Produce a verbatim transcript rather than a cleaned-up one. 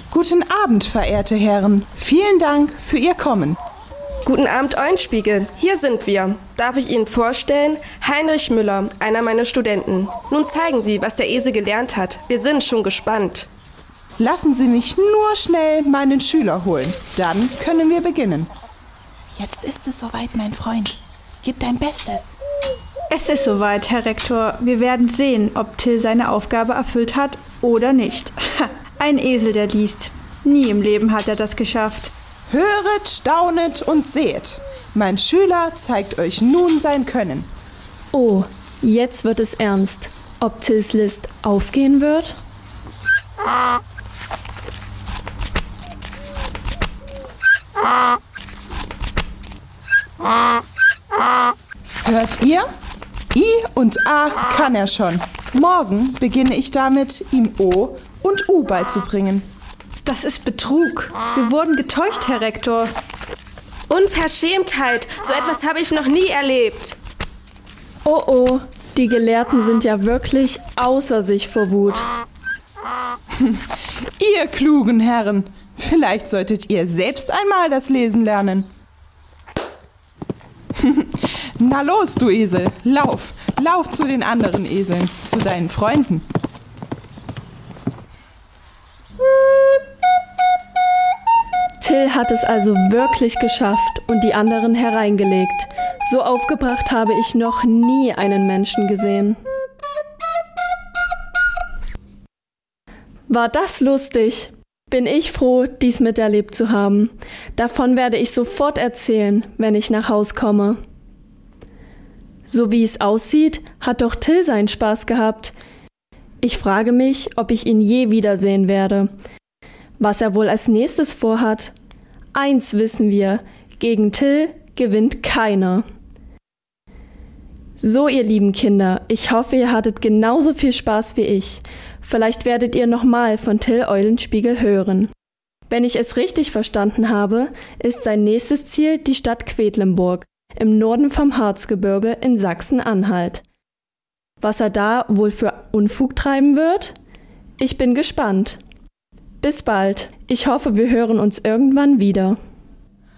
Guten Abend, verehrte Herren. Vielen Dank für Ihr Kommen. Guten Abend, Eulenspiegel. Hier sind wir. Darf ich Ihnen vorstellen? Heinrich Müller, einer meiner Studenten. Nun zeigen Sie, was der Esel gelernt hat. Wir sind schon gespannt. Lassen Sie mich nur schnell meinen Schüler holen. Dann können wir beginnen. Jetzt ist es soweit, mein Freund. Gib dein Bestes. Es ist soweit, Herr Rektor. Wir werden sehen, ob Till seine Aufgabe erfüllt hat oder nicht. Ein Esel, der liest. Nie im Leben hat er das geschafft. Höret, staunet und seht. Mein Schüler zeigt euch nun sein Können. Oh, jetzt wird es ernst. Ob Tills List aufgehen wird? Hört ihr? I und A kann er schon. Morgen beginne ich damit, ihm O und U beizubringen. Das ist Betrug. Wir wurden getäuscht, Herr Rektor. Unverschämtheit! So etwas habe ich noch nie erlebt. Oh oh, die Gelehrten sind ja wirklich außer sich vor Wut. Ihr klugen Herren, vielleicht solltet ihr selbst einmal das Lesen lernen. Na los, du Esel, lauf, lauf zu den anderen Eseln, zu deinen Freunden. Till hat es also wirklich geschafft und die anderen hereingelegt. So aufgebracht habe ich noch nie einen Menschen gesehen. War das lustig? Bin ich froh, dies miterlebt zu haben. Davon werde ich sofort erzählen, wenn ich nach Haus komme. So wie es aussieht, hat doch Till seinen Spaß gehabt. Ich frage mich, ob ich ihn je wiedersehen werde. Was er wohl als nächstes vorhat? Eins wissen wir, gegen Till gewinnt keiner. So, ihr lieben Kinder, ich hoffe, ihr hattet genauso viel Spaß wie ich. Vielleicht werdet ihr nochmal von Till Eulenspiegel hören. Wenn ich es richtig verstanden habe, ist sein nächstes Ziel die Stadt Quedlinburg im Norden vom Harzgebirge in Sachsen-Anhalt. Was er da wohl für Unfug treiben wird? Ich bin gespannt. Bis bald. Ich hoffe, wir hören uns irgendwann wieder.